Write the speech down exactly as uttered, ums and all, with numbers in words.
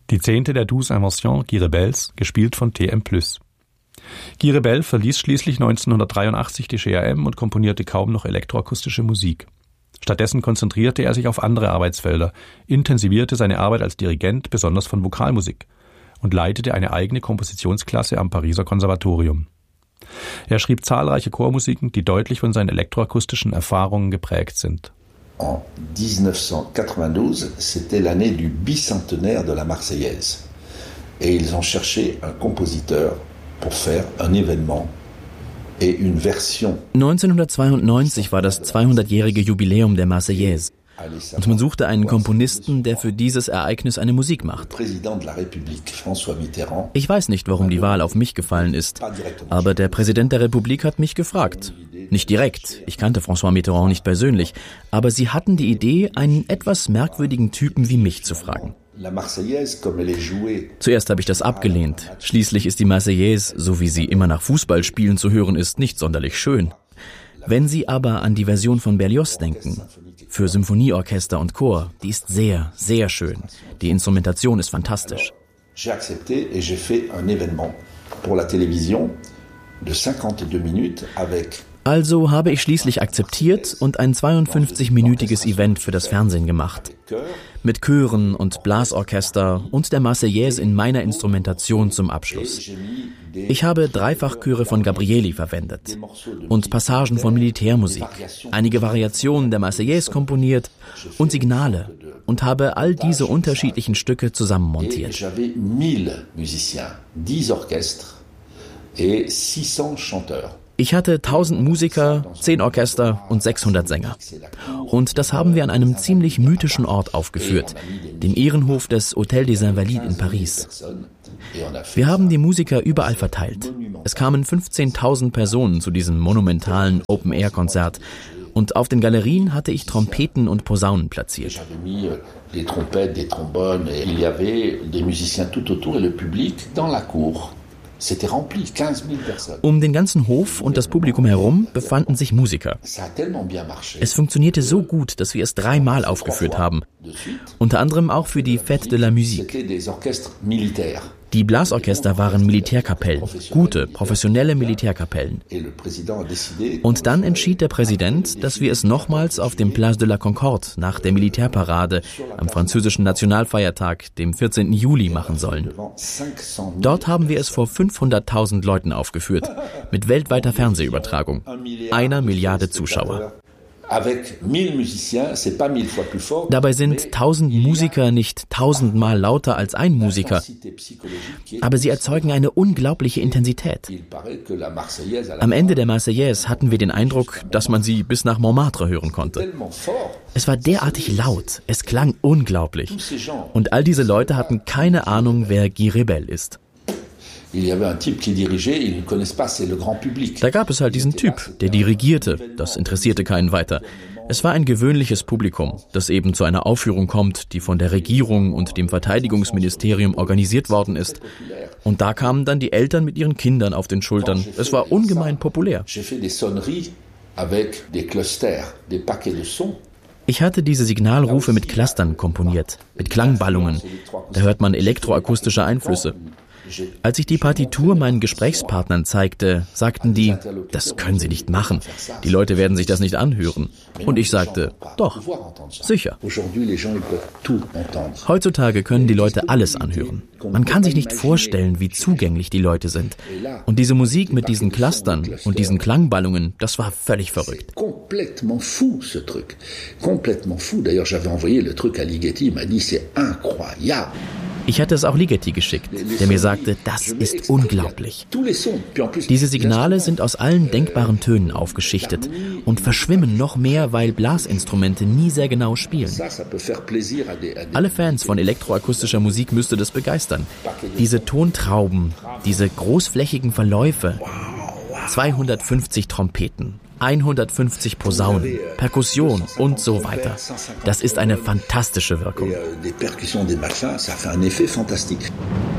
Die zehnte der Douze Inventions Guy Rebels, gespielt von T M plus. Guy Rebel verließ schließlich neunzehnhundertdreiundachtzig die G R M und komponierte kaum noch elektroakustische Musik. Stattdessen konzentrierte er sich auf andere Arbeitsfelder, intensivierte seine Arbeit als Dirigent besonders von Vokalmusik und leitete eine eigene Kompositionsklasse am Pariser Konservatorium. Er schrieb zahlreiche Chormusiken, die deutlich von seinen elektroakustischen Erfahrungen geprägt sind. En dix-neuf cent quatre-vingt-douze, c'était l'année du bicentenaire de la Marseillaise. Et ils ont cherché un compositeur pour faire un événement et une version. neunzehnhundertzweiundneunzig war das zweihundertjährige Jubiläum der Marseillaise. Und man suchte einen Komponisten, der für dieses Ereignis eine Musik macht. Ich weiß nicht, warum die Wahl auf mich gefallen ist, aber der Präsident der Republik hat mich gefragt. Nicht direkt, ich kannte François Mitterrand nicht persönlich, aber sie hatten die Idee, einen etwas merkwürdigen Typen wie mich zu fragen. Zuerst habe ich das abgelehnt. Schließlich ist die Marseillaise, so wie sie immer nach Fußballspielen zu hören ist, nicht sonderlich schön. Wenn Sie aber an die Version von Berlioz denken, für Symphonieorchester und Chor, die ist sehr, sehr schön. Die Instrumentation ist fantastisch. J'ai accepté et j'ai fait un événement pour la télévision de cinquante-deux minutes avec. Also habe ich schließlich akzeptiert und ein zweiundfünfzig-minütiges Event für das Fernsehen gemacht. Mit Chören und Blasorchester und der Marseillaise in meiner Instrumentation zum Abschluss. Ich habe Dreifachchöre von Gabrieli verwendet und Passagen von Militärmusik, einige Variationen der Marseillaise komponiert und Signale und habe all diese unterschiedlichen Stücke zusammenmontiert. J'avais mille musiciens, dix orchestres et six-cents chanteurs. Ich hatte tausend Musiker, zehn Orchester und sechshundert Sänger. Und das haben wir an einem ziemlich mythischen Ort aufgeführt, dem Ehrenhof des Hôtel des Invalides in Paris. Wir haben die Musiker überall verteilt. Es kamen fünfzehntausend Personen zu diesem monumentalen Open-Air-Konzert. Und auf den Galerien hatte ich Trompeten und Posaunen platziert. Um den ganzen Hof und das Publikum herum befanden sich Musiker. Es funktionierte so gut, dass wir es dreimal aufgeführt haben. Unter anderem auch für die Fête de la Musique. Die Blasorchester waren Militärkapellen, gute, professionelle Militärkapellen. Und dann entschied der Präsident, dass wir es nochmals auf dem Place de la Concorde nach der Militärparade am französischen Nationalfeiertag, dem vierzehnten Juli, machen sollen. Dort haben wir es vor fünfhunderttausend Leuten aufgeführt, mit weltweiter Fernsehübertragung, einer Milliarde Zuschauer. Dabei sind tausend Musiker nicht tausendmal lauter als ein Musiker, aber sie erzeugen eine unglaubliche Intensität. Am Ende der Marseillaise hatten wir den Eindruck, dass man sie bis nach Montmartre hören konnte. Es war derartig laut, es klang unglaublich. Und all diese Leute hatten keine Ahnung, wer Guy Rebel ist. Da gab es halt diesen Typ, der dirigierte, das interessierte keinen weiter. Es war ein gewöhnliches Publikum, das eben zu einer Aufführung kommt, die von der Regierung und dem Verteidigungsministerium organisiert worden ist. Und da kamen dann die Eltern mit ihren Kindern auf den Schultern. Es war ungemein populär. Ich hatte diese Signalrufe mit Clustern komponiert, mit Klangballungen. Da hört man elektroakustische Einflüsse. Als ich die Partitur meinen Gesprächspartnern zeigte, sagten die, das können Sie nicht machen. Die Leute werden sich das nicht anhören. Und ich sagte, doch, sicher. Heutzutage können die Leute alles anhören. Man kann sich nicht vorstellen, wie zugänglich die Leute sind. Und diese Musik mit diesen Clustern und diesen Klangballungen, das war völlig verrückt. Complètement fou, ce truc. Complètement fou. D'ailleurs, j'avais envoyé le truc à Ligeti, il m'a dit, c'est incroyable. Ich hatte es auch Ligeti geschickt, der mir sagte, das ist unglaublich. Diese Signale sind aus allen denkbaren Tönen aufgeschichtet und verschwimmen noch mehr, weil Blasinstrumente nie sehr genau spielen. Alle Fans von elektroakustischer Musik müsste das begeistern. Diese Tontrauben, diese großflächigen Verläufe, zweihundertfünfzig Trompeten, hundertfünfzig Posaunen, Perkussion und so weiter. Das ist eine fantastische Wirkung.